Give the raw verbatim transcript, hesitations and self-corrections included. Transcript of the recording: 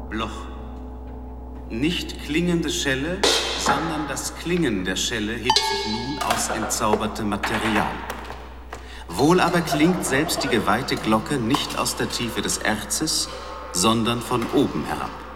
Bloch. Nicht klingende Schelle, sondern das Klingen der Schelle hebt sich nun aus entzaubertem Material. Wohl aber klingt selbst die geweihte Glocke nicht aus der Tiefe des Erzes, sondern von oben herab.